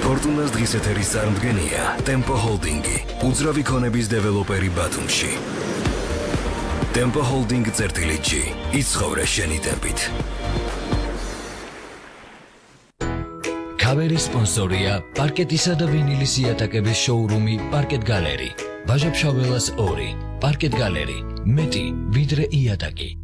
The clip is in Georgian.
ფორტუნას დღის ეთერის წარმდგენია Tempo Holding-ი, უძრავი ქონების დეველოპერი ბათუმში. Tempo Holding წერტილი-G, იცხოვრე შენი ტემპით. Kaveri sponsorია პარკეტისა და ვინილის იატაკების შოურუმი Parket Gallery. Ბაჟაფშაველას 2, Parket Gallery, მეტი ვიდრე იატაკი.